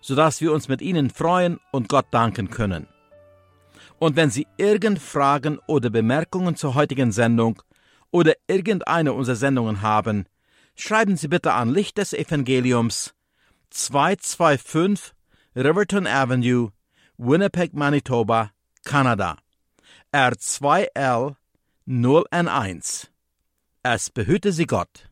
sodass wir uns mit Ihnen freuen und Gott danken können. Und wenn Sie irgend Fragen oder Bemerkungen zur heutigen Sendung oder irgendeine unserer Sendungen haben, schreiben Sie bitte an Licht des Evangeliums, 225 Riverton Avenue, Winnipeg, Manitoba, Kanada, R2L 0N1. Es behüte Sie Gott.